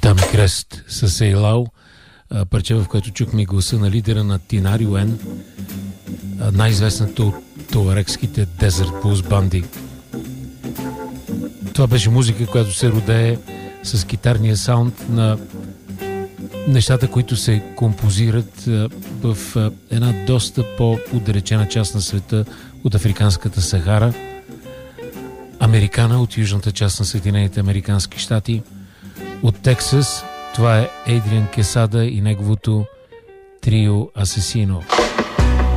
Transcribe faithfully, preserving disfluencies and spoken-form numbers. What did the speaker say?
Тами Крест с Ейлау, парче, в което чухме гласа на лидера на Тинари Уен, най-известната от туарекските Desert Blues банди. Това беше музика, която се родее с китарния саунд на нещата, които се композират в една доста по-отдалечена част на света от Африканската Сахара, Американа, от южната част на Съединените американски щати, от Тексас. Това е Адриан Кесада и неговото трио Асесино.